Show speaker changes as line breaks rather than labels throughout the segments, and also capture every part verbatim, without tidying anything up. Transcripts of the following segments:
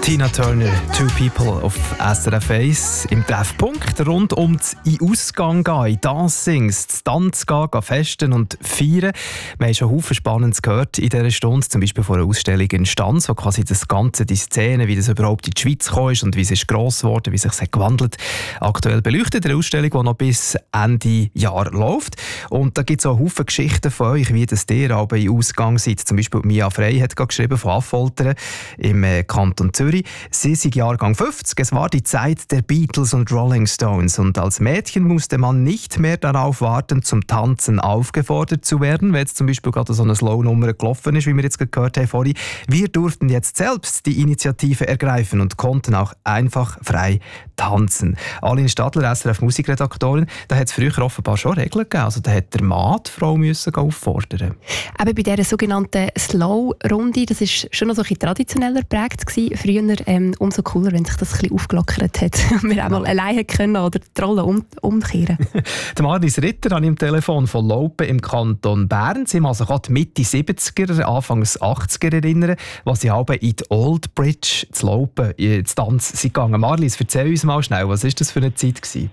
Tina Turner, Two People auf S R F eins. Im Treffpunkt rund um das in Ausgang gehen, in Dancings, das Tanz gehen, gehen festen und feiern. Wir haben schon Haufen Spannendes gehört in dieser Stunde, zum Beispiel von einer Ausstellung in Stanz, wo quasi das Ganze, die Szene, wie das überhaupt in die Schweiz gekommen ist und wie es ist gross geworden, wie sich es gewandelt hat, aktuell beleuchtet. Eine Ausstellung, die noch bis Ende Jahr läuft. Und da gibt es auch Haufen Geschichten von euch, wie das ihr aber in Ausgang seid. Zum Beispiel Mia Frey hat gerade geschrieben von Affoltern im äh, Kanton Zürich. Sie sind Jahrgang fünfzig. Es war die Zeit der Beatles und Rolling Stones. Und als Mädchen musste man nicht mehr darauf warten, zum Tanzen aufgefordert zu werden, wenn jetzt zum Beispiel gerade so eine Slow-Nummer gelaufen ist, wie wir jetzt gehört haben vorhin. Wir durften jetzt selbst die Initiative ergreifen und konnten auch einfach frei tanzen. Aline Stadler, S R F-Musikredaktorin, da hat es früher offenbar schon Regeln gegeben. Also da hat der Mann die Frau müssen auffordern.
Eben bei dieser sogenannten Slow-Runde, das war schon noch so ein bisschen traditioneller geprägt gewesen. Früher ähm, umso cooler, wenn sich das ein bisschen aufgelockert hat. Wir auch mal alleine können oder die Rolle um, umkehren.
Der Marlies Ritter an im Telefon von Laupen im Kanton Bern. Sie muss sich an die Mitte siebziger, Anfangs achtziger erinnern, was sie haben in die Old Bridge zu Laupen, zu Tanz sind gegangen. Marlies, erzähl uns mal schnell, was war das für eine Zeit gewesen?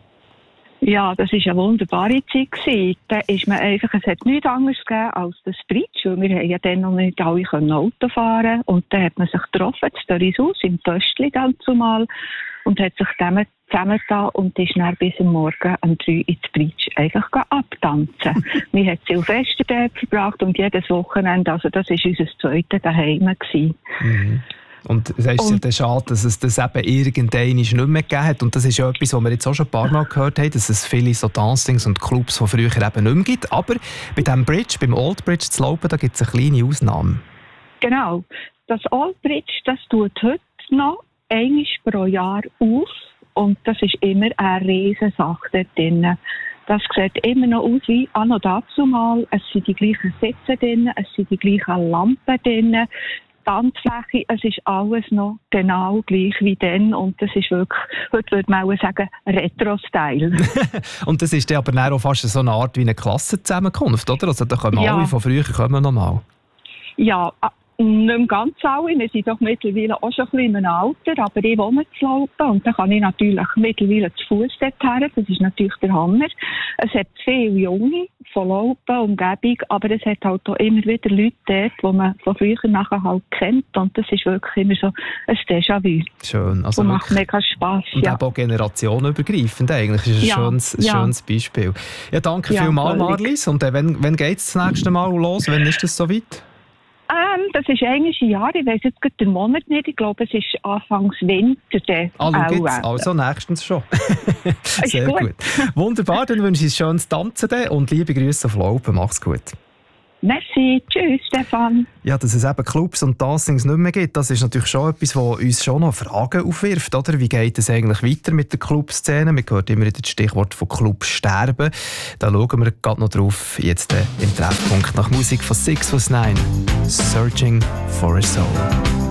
Ja, das war eine wunderbare Zeit gewesen. Da ist man einfach, es hat nichts anderes gegeben als das Bridge, weil wir haben ja dann noch nicht alle Auto fahren. Und dann hat man sich getroffen, zu Dörishaus, im Töstli dann zumal, und hat sich zusammen zusammengetan und ist dann bis am Morgen um drei ins Bridge einfach abtanzen. Wir haben Silvester dort verbracht und jedes Wochenende, also das war unser zweites Daheim gewesen.
Mhm. Und es ist ja dann schade, dass es das eben irgendwann nicht mehr gegeben hat. Und das ist ja etwas, was wir jetzt auch schon ein paar Mal gehört haben, dass es viele so Dancings und Clubs von früher eben nicht mehr gibt. Aber bei diesem Bridge, beim Old Bridge zu Laupen, da gibt es eine kleine Ausnahme.
Genau. Das Old Bridge, das tut heute noch einmal pro Jahr auf. Und das ist immer eine riesen Sache dort drin. Das sieht immer noch aus wie an und dazu mal. Es sind die gleichen Sitze drin, es sind die gleichen Lampen drin. Tanzfläche, es ist alles noch genau gleich wie dann und das ist wirklich, heute würde man auch sagen, Retro-Style. Und
das ist dann aber auch fast so eine Art wie eine Klassenzusammenkunft, oder? Also da kommen ja alle von früher kommen noch mal.
Ja, nicht mehr ganz alle. Wir sind doch mittlerweile auch schon ein bisschen im Alter, aber ich wohne zu Laupen und dann kann ich natürlich mittlerweile zu Fuß dorthin. Das ist natürlich der Hammer. Es hat viele Junge von Laupen, Umgebung, aber es hat halt auch immer wieder Leute dort, die man von früher nachher halt kennt und das ist wirklich immer so ein Déjà-vu.
Schön. Also
und macht mega Spass.
Und
ja.
auch generationenübergreifend eigentlich. Das ist ein ja, schönes, ja. schönes Beispiel. Ja, danke ja, vielmals, Marlies. Und äh, wenn, wenn geht es das nächste Mal los? Wann ist das soweit?
Ähm, das ist eigentlich ein Jahr, ich weiss jetzt gerade den Monat nicht, ich glaube es ist Anfangs Winter. Dann
ah, schau jetzt, also nächstens schon. Sehr gut. gut. Wunderbar, dann wünsche ich ein schönes Tanzen und liebe Grüße auf Laupen, mach's gut.
Merci, tschüss Stefan.
Ja, dass es eben Clubs und Dancings nicht mehr gibt, das ist natürlich schon etwas, was uns schon noch Fragen aufwirft, oder? Wie geht es eigentlich weiter mit der Clubszene? Man hört immer wieder das Stichwort von Clubsterben. Da schauen wir gerade noch drauf, jetzt äh, im Treffpunkt nach Musik von Six was Nine. Searching for a Soul.